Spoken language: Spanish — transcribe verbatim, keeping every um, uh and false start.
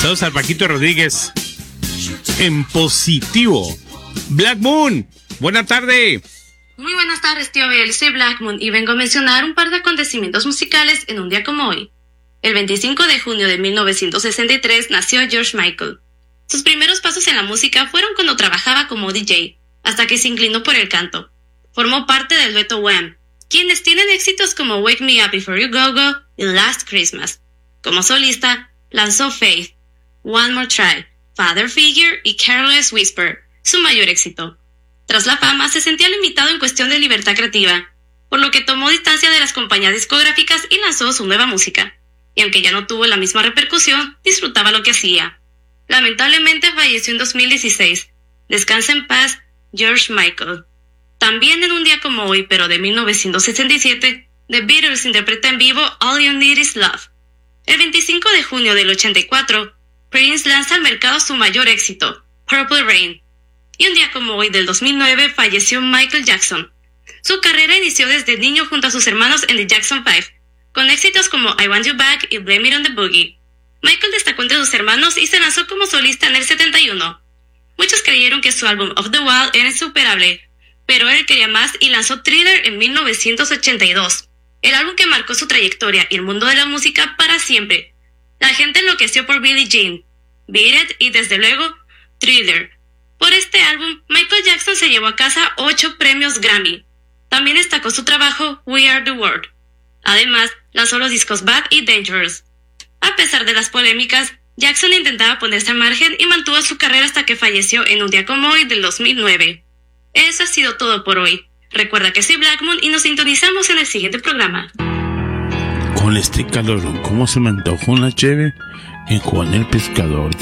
Saludos al Paquito Rodríguez. En positivo. Black Moon, buena tarde. Muy buenas tardes, tío Abel. Soy Black Moon y vengo a mencionar un par de acontecimientos musicales en un día como hoy. El veinticinco de junio de mil novecientos sesenta y tres nació George Michael. Sus primeros pasos en la música fueron cuando trabajaba como D J, hasta que se inclinó por el canto. Formó parte del dueto Wham, quienes tienen éxitos como Wake Me Up Before You Go Go y Last Christmas. Como solista, lanzó Faith, One More Try, Father Figure y Careless Whisper, su mayor éxito. Tras la fama, se sentía limitado en cuestión de libertad creativa, por lo que tomó distancia de las compañías discográficas y lanzó su nueva música. Y aunque ya no tuvo la misma repercusión, disfrutaba lo que hacía. Lamentablemente falleció en dos mil dieciséis. Descansa en paz, George Michael. También en un día como hoy, pero de mil novecientos sesenta y siete, The Beatles interpreta en vivo All You Need Is Love. El veinticinco de junio del ochenta y cuatro, Prince lanza al mercado su mayor éxito, Purple Rain. Y un día como hoy del dos mil nueve falleció Michael Jackson. Su carrera inició desde niño junto a sus hermanos en The Jackson Five, con éxitos como I Want You Back y Blame It on the Boogie. Michael destacó entre sus hermanos y se lanzó como solista en el setenta y uno. Muchos creyeron que su álbum Off the Wall era insuperable, pero él quería más y lanzó Thriller en mil novecientos ochenta y dos, el álbum que marcó su trayectoria y el mundo de la música para siempre. La gente enloqueció por Billie Jean, Beat It y desde luego Thriller. Por este álbum, Michael Jackson se llevó a casa ocho premios Grammy. También destacó su trabajo We Are the World. Además, lanzó los discos Bad y Dangerous. A pesar de las polémicas, Jackson intentaba ponerse al margen y mantuvo su carrera hasta que falleció en un día como hoy del dos mil nueve. Eso ha sido todo por hoy. Recuerda que soy Black Moon y nos sintonizamos en el siguiente programa. Con este calor, ¿cómo se me antojó una cheve en Juan el Pescador?